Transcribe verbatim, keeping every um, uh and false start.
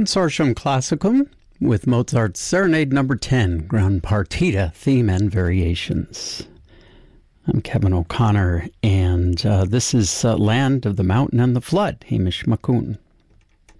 Consortium Classicum with Mozart's Serenade Number ten, Grand Partita theme and variations. I'm Kevin O'Connor, and uh, this is uh, Land of the Mountain and the Flood, Hamish McCoon.